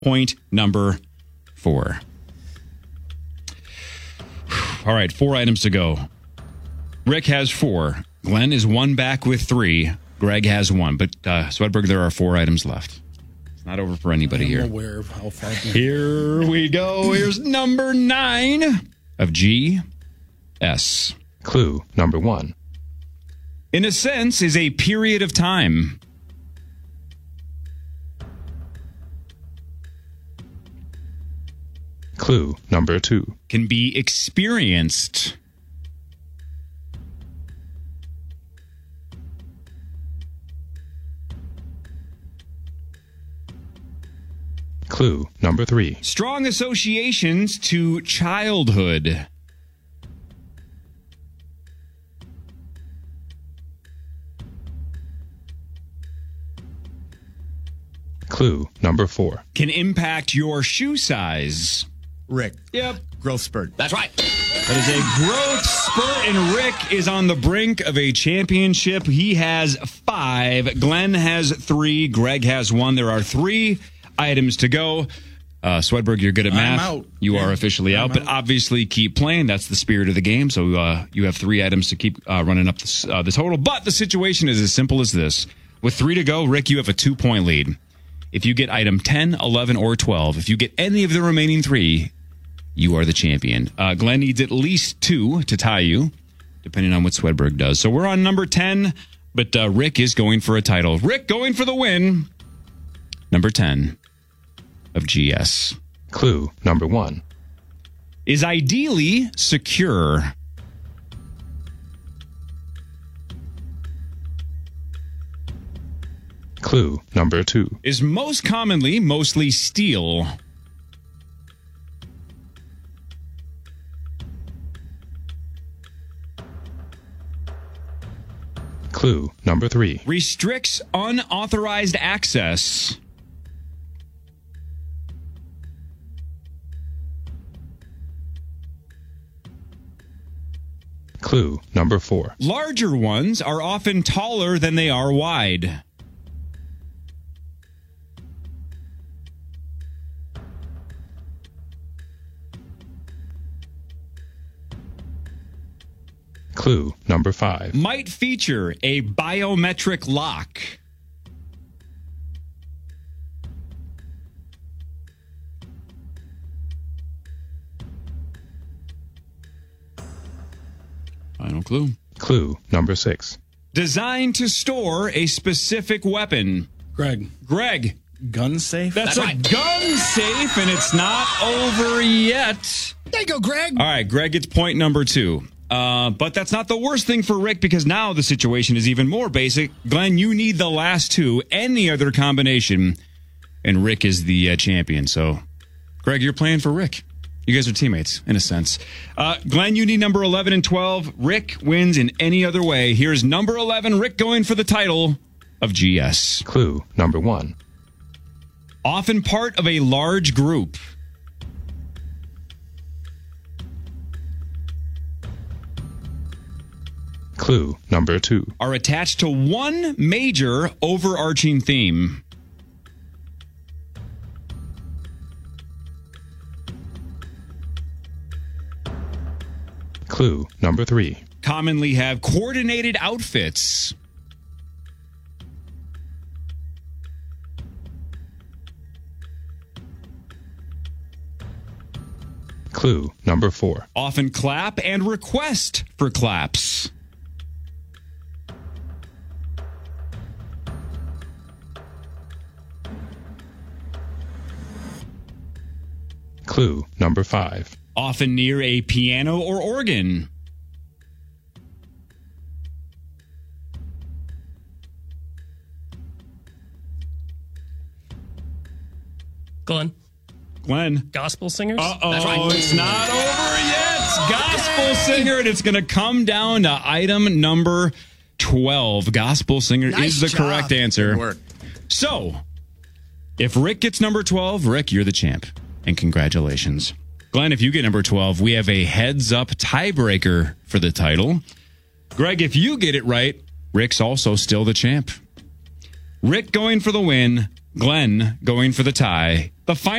point number 4. All right, 4 items to go. Rick has 4. Glenn is 1 back with 3. Greg has 1. But Swedberg, there are 4 items left. It's not over for anybody here. I'm aware of how far. Here we go. Here's number 9 of GS. Clue number 1. In a sense, is a period of time. Clue number 2. Can be experienced. Clue number 3. Strong associations to childhood. Clue number 4. Can impact your shoe size. Rick. Yep. Growth spurt. That's right. That is a growth spurt, and Rick is on the brink of a championship. He has 5. Glenn has 3. Greg has 1. There are 3 items to go. Swedberg, you're good at math. I'm out. You are officially out, but obviously keep playing. That's the spirit of the game. So you have 3 items to keep running up the total. But the situation is as simple as this. With 3 to go, Rick, you have a 2-point lead. If you get item 10, 11, or 12, if you get any of the remaining 3, you are the champion. Glenn needs at least 2 to tie you, depending on what Swedberg does. So we're on number 10, but Rick is going for a title. Rick going for the win. Number 10 of GS. Clue number 1. Is ideally secure. Clue number 2. Is most commonly mostly steel. Clue number 3. Restricts unauthorized access. Clue number 4. Larger ones are often taller than they are wide. Clue number 5. Might feature a biometric lock. Final clue. Clue number 6. Designed to store a specific weapon. Greg. Greg. Gun safe. That's That's a right. gun safe, and it's not over yet. There you go, Greg. All right, Greg gets point number 2. But that's not the worst thing for Rick, because now the situation is even more basic. Glenn, you need the last 2, any other combination, and Rick is the champion. So, Greg, you're playing for Rick. You guys are teammates, in a sense. Glenn, you need number 11 and 12. Rick wins in any other way. Here's number 11, Rick going for the title of GS. Clue number 1. Often part of a large group. Clue number 2. Are attached to one major overarching theme. Clue number 3. Commonly have coordinated outfits. Clue number 4. Often clap and request for claps. Clue number 5. Often near a piano or organ. Glenn. Glenn. Gospel singers? Uh-oh, That's right. It's not over yet. It's gospel singer, and it's going to come down to item number 12. Gospel singer is the correct answer. Good work. So, if Rick gets number 12, Rick, you're the champ. And congratulations. Glenn, if you get number 12, we have a heads-up tiebreaker for the title. Greg, if you get it right, Rick's also still the champ. Rick going for the win, Glenn going for the tie. The final